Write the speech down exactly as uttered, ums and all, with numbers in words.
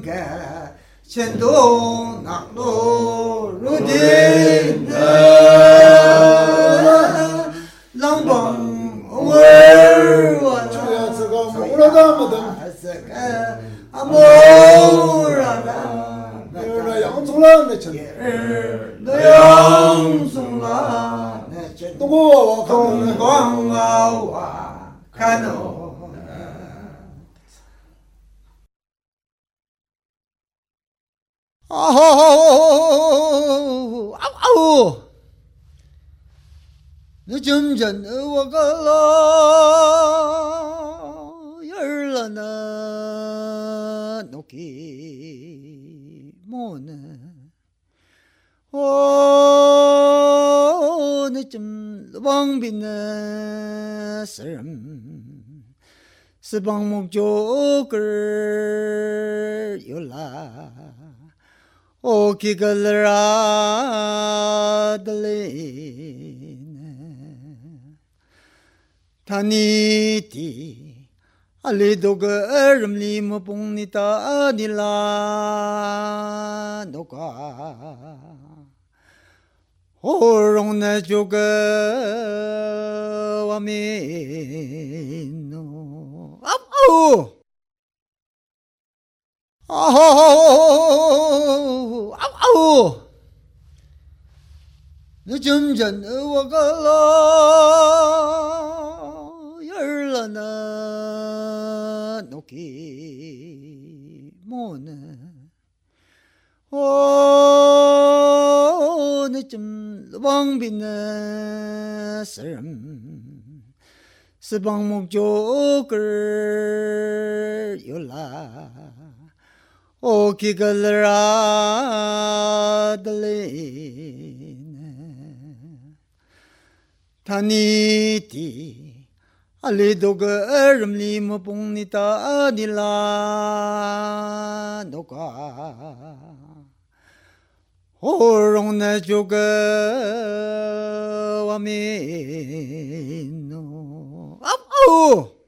开，前途难路如定的，让帮我我就要这个木了那么的， 这个啊木了的， 有了洋葱了那真， 那洋葱了那真， 东我我看东光啊我看哦。 啊吼啊哦！那真正的我个老爷儿了呢，那给么呢？哦，那真王宾呢是人，是帮木就根儿有啦。O ki galra dalene Tani ti Ali doga ramli mo pong nita nila Noka Horong na joga Wamino Up oh哦，啊哦！那真正的我个老爷儿了呢，那给么呢？哦，那真王宾呢是人，是帮木就根儿有啦。O ki galra dalene Tani ti Ali doga ramli mo pong nita nila Noka Horong na joga Wamino Up oh!